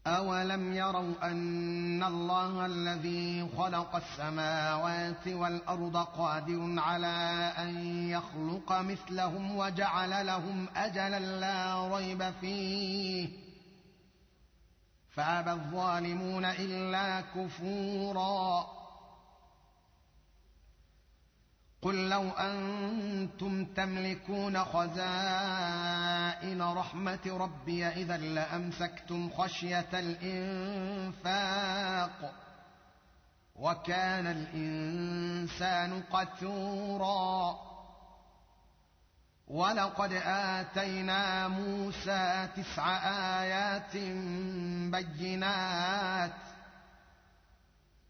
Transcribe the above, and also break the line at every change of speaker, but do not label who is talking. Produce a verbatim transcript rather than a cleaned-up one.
أولم يروا أن الله الذي خلق السماوات والأرض قادر على أن يخلق مثلهم وجعل لهم أجلا لا ريب فيه فأبى الظالمون إلا كفورا. قل لو أنتم تملكون خزائن رحمة ربي إذا لأمسكتم خشية الإنفاق وكان الإنسان قتورا. ولقد آتينا موسى تسع آيات بينات